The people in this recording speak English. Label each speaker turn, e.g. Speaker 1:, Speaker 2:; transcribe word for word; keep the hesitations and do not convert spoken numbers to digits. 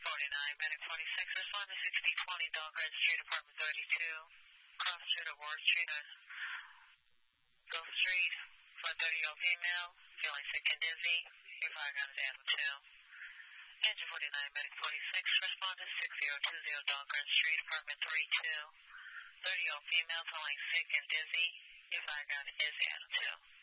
Speaker 1: forty-nine, Medic forty-six, respond to sixty twenty Dahlgren Street, apartment thirty-two, cross street of Ward Street on Gulf Street, one thirty-year-old female, feeling sick and dizzy, your fire gun is animal two. Engine forty-nine, Medic forty-six, respond to six zero two zero Dahlgren Street, apartment thirty-two, thirty-year-old female, feeling sick and dizzy, your fire gun is animal two.